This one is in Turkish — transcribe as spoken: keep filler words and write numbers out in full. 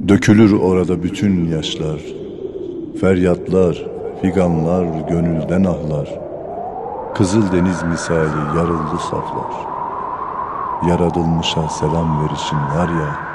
Dökülür orada bütün yaşlar, feryatlar, figanlar, gönülden ahlar. Kızıl deniz misali yarıldı saflar. Yaratılmışa selam verişin var ya,